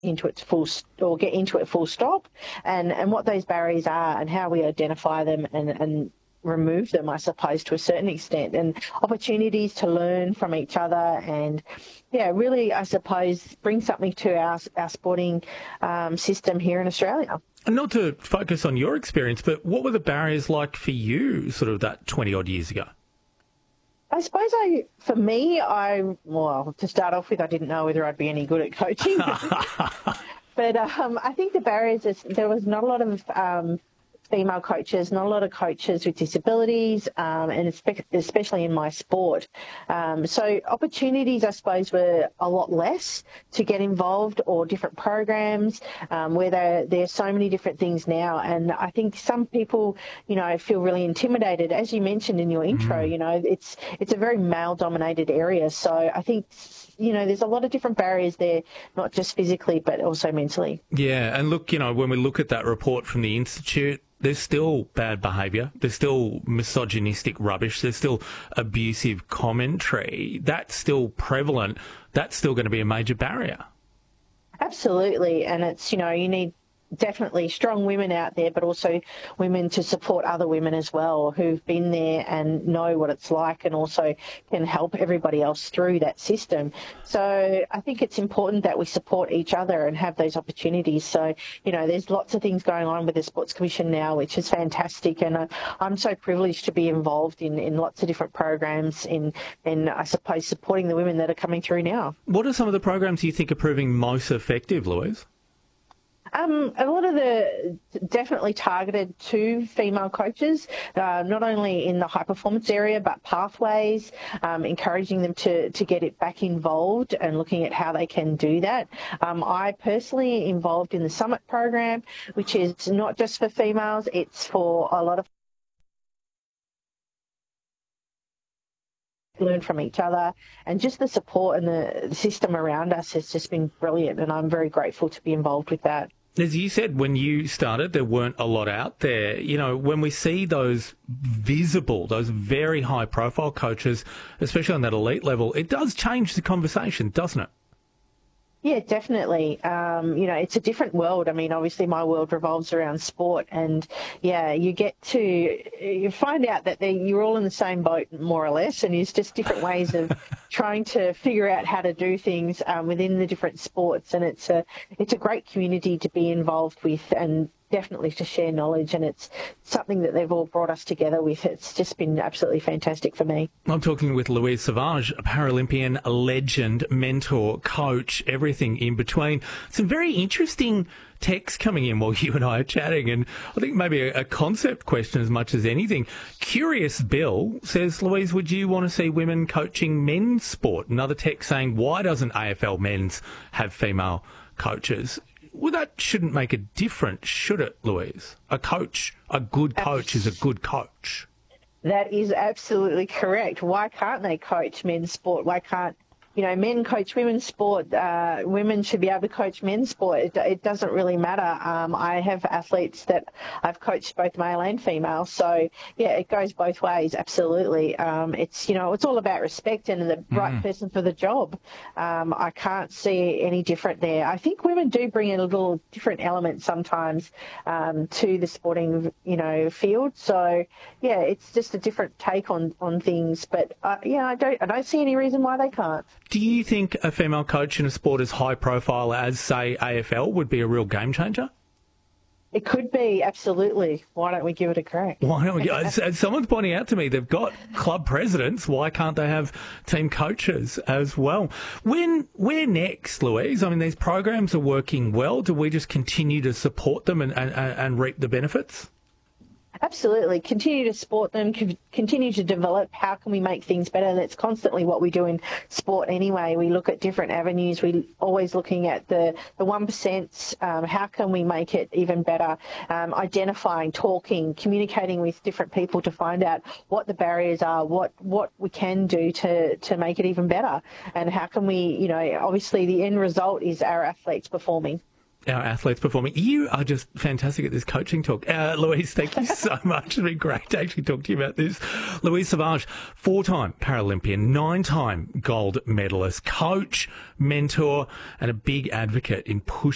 into its or get into it full stop, and what those barriers are and how we identify them and remove them, I suppose, to a certain extent, and opportunities to learn from each other and, yeah, really, I suppose, bring something to our sporting system here in Australia. And not to focus on your experience, but what were the barriers like for you sort of that 20-odd years ago? I suppose for me, to start off with, I didn't know whether I'd be any good at coaching. But I think the barriers is there was not a lot of female coaches, not a lot of coaches with disabilities, and especially in my sport. So opportunities, I suppose, were a lot less to get involved, or different programs where there's so many different things now. And I think some people, feel really intimidated. As you mentioned in your intro, it's a very male-dominated area. So I think, there's a lot of different barriers there, not just physically, but also mentally. Yeah, and look, when we look at that report from the Institute, there's still bad behaviour, there's still misogynistic rubbish, there's still abusive commentary. That's still prevalent. That's still going to be a major barrier. Absolutely, and it's, you need definitely strong women out there, but also women to support other women as well who've been there and know what it's like, and also can help everybody else through that system. So I think it's important that we support each other and have those opportunities. So, there's lots of things going on with the Sports Commission now, which is fantastic. And I'm so privileged to be involved in lots of different programs in, I suppose, supporting the women that are coming through now. What are some of the programs you think are proving most effective, Louise? A lot of the definitely targeted to female coaches, not only in the high performance area, but pathways, encouraging them to get it back involved and looking at how they can do that. I personally involved in the Summit program, which is not just for females, it's for a lot of learn from each other, and just the support and the system around us has just been brilliant, and I'm very grateful to be involved with that. As you said, when you started, there weren't a lot out there. When we see those visible, those very high-profile coaches, especially on that elite level, it does change the conversation, doesn't it? Yeah, definitely. It's a different world. I mean, obviously my world revolves around sport, and yeah, you find out that you're all in the same boat more or less, and it's just different ways of trying to figure out how to do things within the different sports. And it's a great community to be involved with, and definitely to share knowledge, and it's something that they've all brought us together with. It's just been absolutely fantastic for me. I'm talking with Louise Savage, a Paralympian, a legend, mentor, coach, everything in between. Some very interesting texts coming in while you and I are chatting, and I think maybe a concept question as much as anything. Curious Bill says, Louise, would you want to see women coaching men's sport? Another text saying, why doesn't AFL men's have female coaches? Well, that shouldn't make a difference, should it, Louise? A good coach is a good coach. That is absolutely correct. Why can't they coach men's sport? Why can't men coach women's sport? Women should be able to coach men's sport. It doesn't really matter. I have athletes that I've coached both male and female. So, yeah, it goes both ways, absolutely. It's all about respect and the right person for the job. I can't see any different there. I think women do bring in a little different element sometimes to the sporting, field. So, yeah, it's just a different take on things. But, I don't see any reason why they can't. Do you think a female coach in a sport as high profile as, say, AFL would be a real game changer? It could be, absolutely. Why don't we give it a crack? Why don't we? As someone's pointing out to me, they've got club presidents. Why can't they have team coaches as well? Where next, Louise? I mean, these programs are working well. Do we just continue to support them and reap the benefits? Absolutely. Continue to support them, continue to develop. How can we make things better? That's constantly what we do in sport anyway. We look at different avenues. We're always looking at the 1%. How can we make it even better? Identifying, talking, communicating with different people to find out what the barriers are, what we can do to make it even better. And how can we, obviously the end result is our athletes performing. Our athletes performing. You are just fantastic at this coaching talk. Louise, thank you so much. It's been great to actually talk to you about this. Louise Savage, 4-time Paralympian, 9-time gold medalist, coach, mentor, and a big advocate in pushing